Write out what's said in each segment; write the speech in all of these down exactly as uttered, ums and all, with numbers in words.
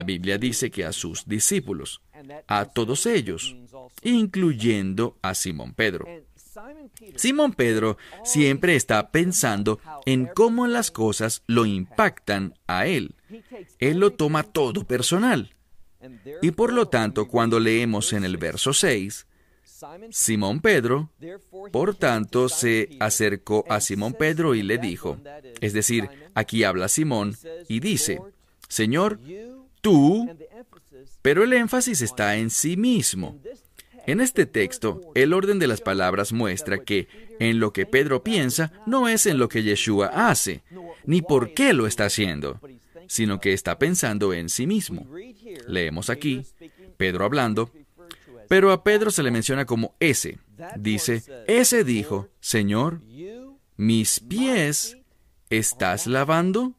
La Biblia dice que a sus discípulos, a todos ellos, incluyendo a Simón Pedro. Simón Pedro siempre está pensando en cómo las cosas lo impactan a él. Él lo toma todo personal. Y por lo tanto, cuando leemos en el verso seis, Simón Pedro, por tanto, se acercó a Simón Pedro y le dijo, es decir, aquí habla Simón y dice, Señor, tú, pero el énfasis está en sí mismo. En este texto, el orden de las palabras muestra que en lo que Pedro piensa no es en lo que Yeshua hace, ni por qué lo está haciendo, sino que está pensando en sí mismo. Leemos aquí, Pedro hablando, pero a Pedro se le menciona como ese. Dice, ese dijo, Señor, ¿mis pies estás lavando?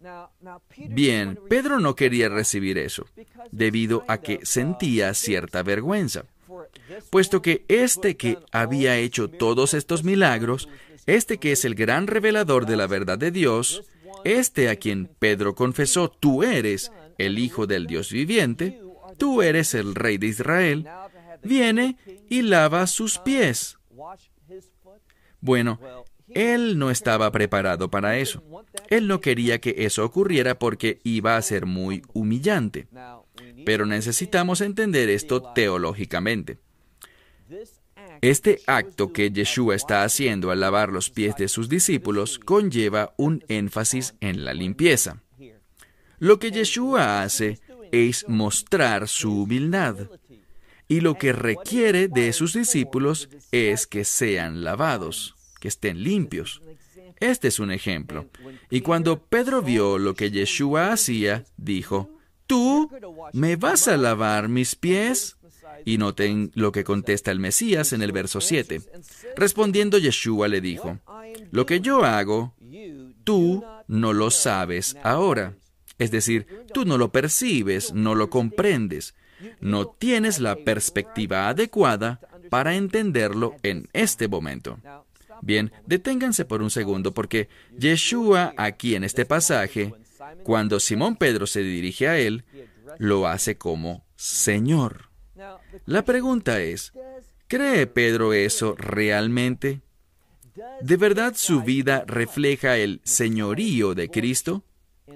Bien, Pedro no quería recibir eso, debido a que sentía cierta vergüenza, puesto que este que había hecho todos estos milagros, este que es el gran revelador de la verdad de Dios, este a quien Pedro confesó, tú eres el Hijo del Dios viviente, tú eres el Rey de Israel, viene y lava sus pies. Bueno, él no estaba preparado para eso. Él no quería que eso ocurriera porque iba a ser muy humillante. Pero necesitamos entender esto teológicamente. Este acto que Yeshua está haciendo al lavar los pies de sus discípulos conlleva un énfasis en la limpieza. Lo que Yeshua hace es mostrar su humildad. Y lo que requiere de sus discípulos es que sean lavados, que estén limpios. Este es un ejemplo. Y cuando Pedro vio lo que Yeshua hacía, dijo, ¿tú me vas a lavar mis pies? Y noten lo que contesta el Mesías en el verso siete. Respondiendo Yeshua le dijo, lo que yo hago, tú no lo sabes ahora. Es decir, tú no lo percibes, no lo comprendes. No tienes la perspectiva adecuada para entenderlo en este momento. Bien, deténganse por un segundo porque Yeshua aquí en este pasaje, cuando Simón Pedro se dirige a él, lo hace como Señor. La pregunta es, ¿cree Pedro eso realmente? ¿De verdad su vida refleja el señorío de Cristo?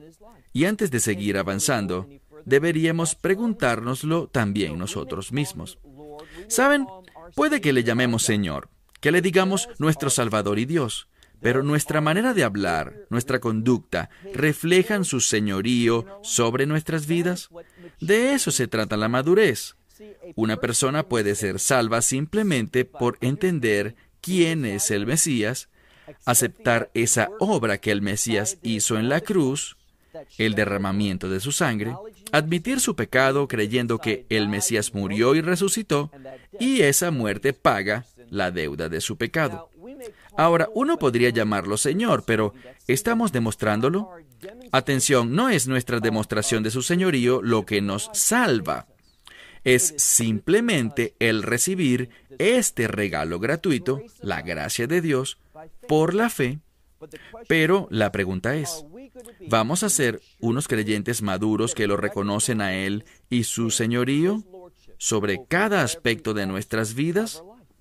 Y antes de seguir avanzando, deberíamos preguntárnoslo también nosotros mismos. ¿Saben? Puede que le llamemos Señor, que le digamos nuestro Salvador y Dios, pero nuestra manera de hablar, nuestra conducta, ¿reflejan su señorío sobre nuestras vidas? De eso se trata la madurez. Una persona puede ser salva simplemente por entender quién es el Mesías, aceptar esa obra que el Mesías hizo en la cruz, el derramamiento de su sangre, admitir su pecado creyendo que el Mesías murió y resucitó, y esa muerte paga la deuda de su pecado. Ahora, uno podría llamarlo Señor, pero ¿estamos demostrándolo? Atención, no es nuestra demostración de su señorío lo que nos salva. Es simplemente el recibir este regalo gratuito, la gracia de Dios, por la fe. Pero la pregunta es, ¿vamos a ser unos creyentes maduros que lo reconocen a Él y su señorío sobre cada aspecto de nuestras vidas?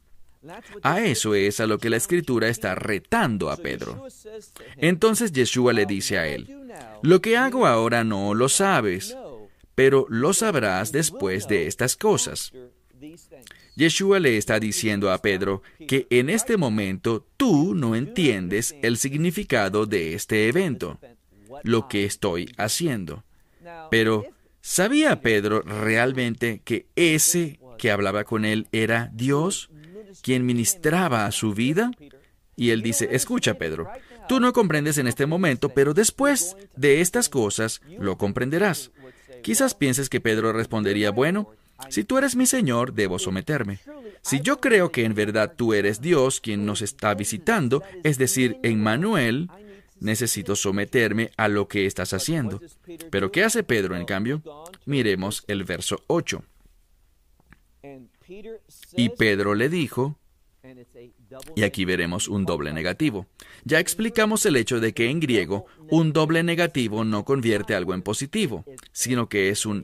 A eso es a lo que la Escritura está retando a Pedro. Entonces Yeshua le dice a él, lo que hago ahora no lo sabes, pero lo sabrás después de estas cosas. Yeshua le está diciendo a Pedro que en este momento tú no entiendes el significado de este evento, lo que estoy haciendo. Pero, ¿sabía Pedro realmente que ese que hablaba con él era Dios, quien ministraba a su vida? Y él dice, escucha Pedro, tú no comprendes en este momento, pero después de estas cosas lo comprenderás. Quizás pienses que Pedro respondería, bueno, si tú eres mi Señor, debo someterme. Si yo creo que en verdad tú eres Dios quien nos está visitando, es decir, Emmanuel, necesito someterme a lo que estás haciendo. Pero ¿qué hace Pedro, en cambio? Miremos el verso ocho. Y Pedro le dijo, Y aquí veremos un doble negativo. Ya explicamos el hecho de que en griego un doble negativo no convierte algo en positivo, sino que es un